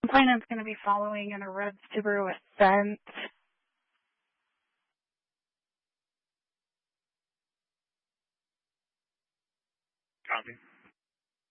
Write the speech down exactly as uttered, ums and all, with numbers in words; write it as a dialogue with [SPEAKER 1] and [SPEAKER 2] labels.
[SPEAKER 1] Complainant's going to be following in a red Subaru Ascent.
[SPEAKER 2] Copy.